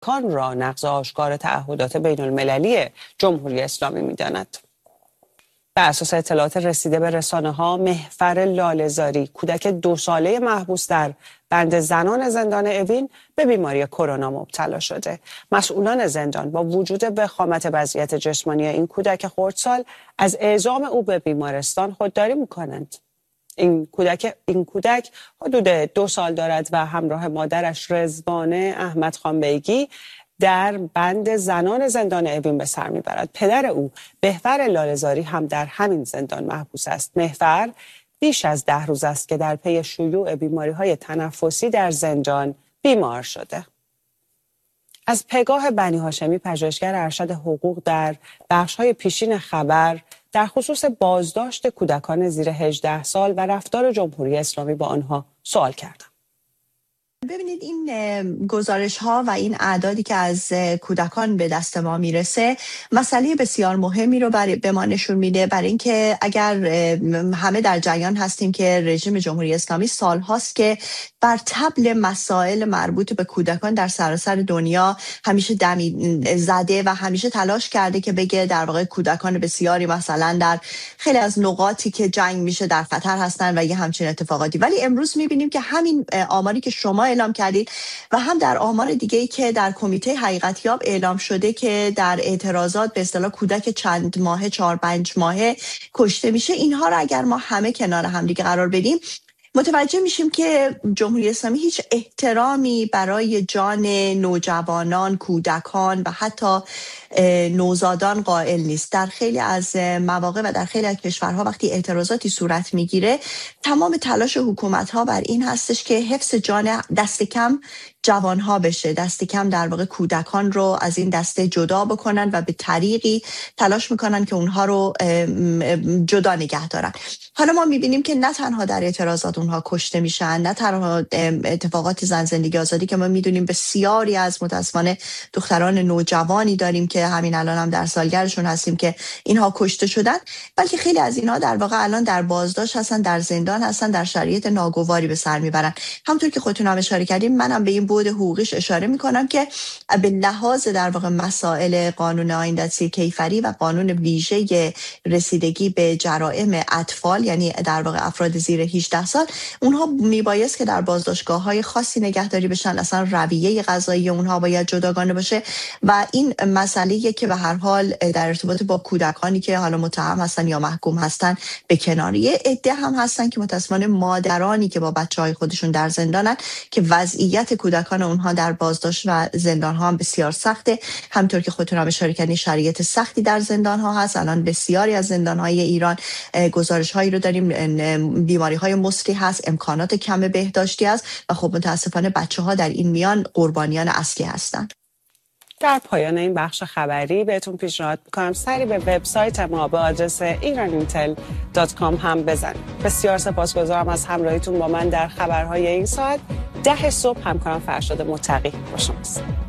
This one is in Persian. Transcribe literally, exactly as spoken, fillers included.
کان را نقض آشکار تعهدات بین المللی جمهوری اسلامی می‌داند. بر اساس اطلاعات رسیده به رسانه‌ها، مهفر لاله‌زاری، کودک دو ساله محبوس در بند زنان زندان اوین، به بیماری کرونا مبتلا شده. مسئولان زندان با وجود وخامت وضعیت جسمانی این کودک خردسال از اعزام او به بیمارستان خودداری می‌کنند. این کودک این کودک حدود دو سال دارد و همراه مادرش رضوانه احمد خان بیگی در بند زنان زندان اوین به سر میبرد. پدر او مهفر لاله‌زاری هم در همین زندان محبوس است. مهفر بیش از ده روز است که در پی شیوع بیماری‌های تنفسی در زندان بیمار شده. از پگاه بنی هاشمی، پژوهشگر ارشد حقوق در بخش‌های پیشین خبر در خصوص بازداشت کودکان زیر هجده سال و رفتار جمهوری اسلامی با آنها سوال کردم. ببینید این گزارش ها و این اعدادی که از کودکان به دست ما میرسه مسئله بسیار مهمی رو برای به ما نشون میده، برای اینکه اگر همه در جریان هستیم که رژیم جمهوری اسلامی سال هاست که بر طبل مسائل مربوط به کودکان در سراسر دنیا همیشه دمی زده و همیشه تلاش کرده که بگه در واقع کودکان بسیاری مثلا در خیلی از نقاطی که جنگ میشه در خطر هستن و یه همچین اتفاقاتی. ولی امروز میبینیم که همین آماری که شما اعلام کردید و هم در آمار دیگه‌ای که در کمیته حقیقتیاب اعلام شده که در اعتراضات به اصطلاح کودک چند ماهه چهار پنج ماهه کشته میشه، اینها رو اگر ما همه کنار هم دیگه قرار بدیم متوجه میشیم که جمهوری اسلامی هیچ احترامی برای جان نوجوانان، کودکان و حتی نوزادان قائل نیست. در خیلی از مواقع و در خیلی از کشورها وقتی اعتراضاتی صورت میگیره، تمام تلاش حکومت‌ها بر این هستش که حفظ جان دست کم جوانها بشه، دست کم در واقع کودکان رو از این دسته جدا بکنن و به طریقی تلاش میکنن که اونها رو جدا نگه دارن. حالا ما میبینیم که نه تنها در اعتراضات اونها کشته میشن، نه تنها اتفاقات زن زندگی آزادی که ما میدونیم بسیاری از متاسفانه دختران نوجوانی داریم که همین الان هم در سالگردشون هستیم که اینها کشته شدن، بلکه خیلی از اینها در واقع الان در بازداشت هستن، در زندان هستن، در شرایط ناگواری به سر میبرن. همونطور که خودتون هم اشاره کردیم، منم به این بود حقوقیش اشاره میکنم که به لحاظ در واقع مسائل قانون آیین دستی کیفری و قانون ویژه رسیدگی به جرائم اطفال، یعنی در واقع افراد زیر هجده سال، اونها میبایست که در بازداشتگاه‌های خاصی نگهداری بشن، اصلا رویه قضایی اونها باید جداگانه باشه و این مسئله که به هر حال در ارتباط با کودکانی که حالا متهم هستن یا محکوم هستن به کناریه، عده هم هستن که متأسفانه مادرانی که با بچه‌های خودشون در زندانن که وضعیت کودکان اونها در بازداشت و زندان ها هم بسیار سخته. همونطور که خودتون هم اشاره کردین شرایط سختی در زندان ها هست. الان بسیاری از زندان های ایران گزارش هایی رو داریم، بیماری های مسری هست، امکانات کم بهداشتی هست و خب متاسفانه بچه ها در این میان قربانیان اصلی هستند. در پایان این بخش خبری بهتون پیشنهاد میکنم سری به وبسایت ما به آدرس ایران اینتل دات کام هم بزنید. بسیار سپاسگزارم از همراهیتون با من در خبرهای این ساعت. ده صبح همکارم فرشاد متقی با شماست.